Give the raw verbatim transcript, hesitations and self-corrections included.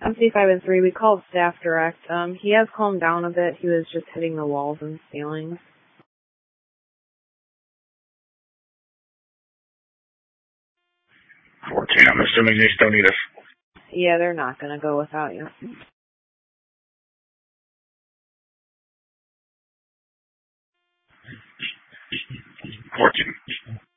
M C five and three, we called staff direct. Um, he has calmed down a bit. He was just hitting the walls and ceilings. fourteen, I'm assuming they still need us. Yeah, they're not going to go without you. fourteen.